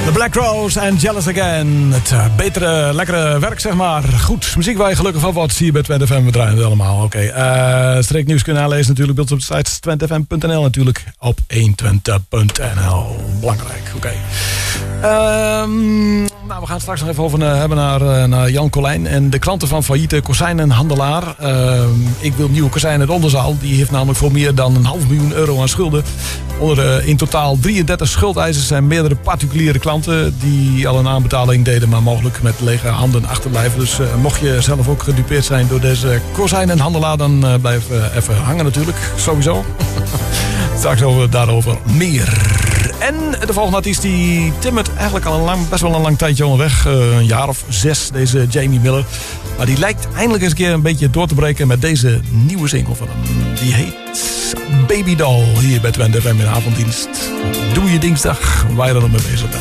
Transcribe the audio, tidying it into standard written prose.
The Black Rose en Jealous Again. Het betere, lekkere werk, zeg maar. Goed, muziek waar je gelukkig van wordt. Zie je bij Twente FM, we draaien het allemaal. Oké. Streeknieuws kunnen aanlezen natuurlijk. Beeld op de site twentefm.nl natuurlijk. Op 120.nl. Belangrijk, oké. Nou, we gaan straks nog even over hebben naar Jan Colijn en de klanten van failliete kozijnenhandelaar. Ik wil nieuwe kozijnen uit Oldenzaal. Die heeft namelijk voor meer dan €500.000 aan schulden. Onder in totaal 33 schuldeisers en meerdere particuliere klanten die al een aanbetaling deden, maar mogelijk met lege handen achterblijven. Dus mocht je zelf ook gedupeerd zijn door deze kozijnenhandelaar, dan blijf even hangen natuurlijk, sowieso. Straks daarover meer. En de volgende artiest die timmert eigenlijk al best wel een lang tijdje onderweg. Een jaar of 6, deze Jamie Miller. Maar die lijkt eindelijk eens een keer een beetje door te breken met deze nieuwe single van hem. Die heet Baby Doll hier bij Twente FM in de avonddienst. Doe je dinsdag waar je er nog mee bezig bent.